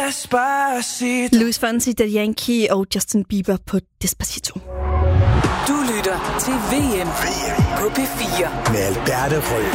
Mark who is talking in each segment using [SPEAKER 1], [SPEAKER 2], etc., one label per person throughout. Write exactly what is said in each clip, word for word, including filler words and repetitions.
[SPEAKER 1] Despacito.
[SPEAKER 2] Luis Fonsi, Daddy Yankee og Justin Bieber på Despacito.
[SPEAKER 3] Du lytter til V M på P fire
[SPEAKER 1] Med Alberte Rød.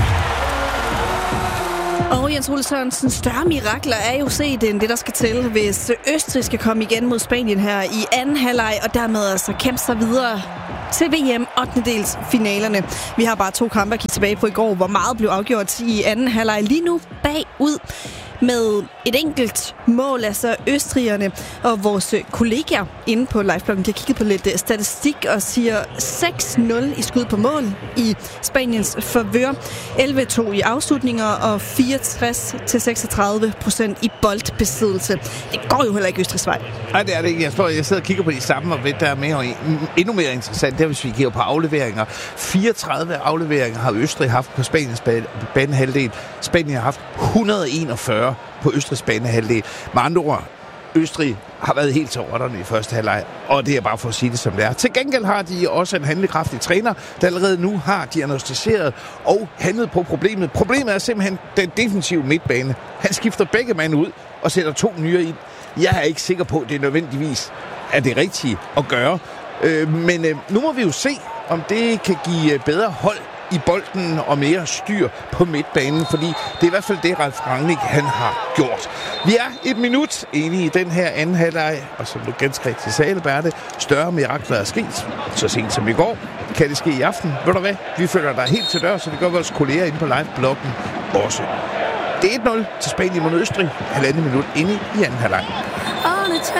[SPEAKER 2] Og Jens Ole Sørensen, større mirakler er jo set end det, der skal til, hvis Østrig skal komme igen mod Spanien her i anden halvleg, og dermed altså kæmpe sig videre til V M ottendedels finalerne. Vi har bare to kampe at kigge tilbage på i går, hvor meget blev afgjort i anden halvleg. Lige nu bagud med et enkelt mål, altså østrigerne og vores kollegaer inde på livebloggen kan kigge på lidt statistik og siger seks nul i skud på mål i Spaniens favør, elleve to i afslutninger og fireogtres til seksogtredive procent i boldbesiddelse. Det går jo heller ikke Østrigs vej.
[SPEAKER 4] Nej, det er det ikke. Jeg, tror, jeg sidder og kigger på de samme, og ved, der er mere, endnu mere interessant, det er, hvis vi kigger på afleveringer. fireogtredive afleveringer har Østrig haft på Spaniens banehalvdel. Spanien har haft et hundrede og enogfyrre på Østrigs banehalvdel. Med andre ord, Østrig har været helt til rotterne i første halvleg, og det er bare for at sige det, som det er. Til gengæld har de også en handlekraftig træner, der allerede nu har diagnostiseret og handlet på problemet. Problemet er simpelthen den defensive midtbane. Han skifter begge mand ud og sætter to nye ind. Jeg er ikke sikker på, at det nødvendigvis er det rigtige at gøre. Øh, men øh, nu må vi jo se, om det kan give bedre hold i bolden og mere styr på midtbanen, fordi det er i hvert fald det, Ralf Rangnick han har gjort. Vi er et minut inde i den her anden halvleg, og som du ganske rigtig sagde, Alberte, større mirakler er sket. Så sent som i går, kan det ske i aften. Ved du hvad? Vi følger dig helt til dør, så det gør vores kolleger inde på live-bloggen også. Det er et nul til Spanien mod Østrig, halvandet minut inde i anden halvleg.